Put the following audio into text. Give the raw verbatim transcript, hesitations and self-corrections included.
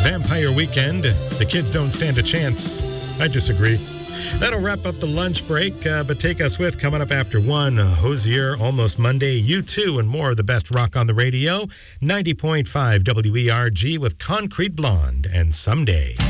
Vampire Weekend. The kids don't stand a chance. I disagree. That'll wrap up the lunch break, uh, but take us with coming up after one, uh, Hosier, Almost Monday, U two, and more of the best rock on the radio. ninety point five W E R G with Concrete Blonde and Someday.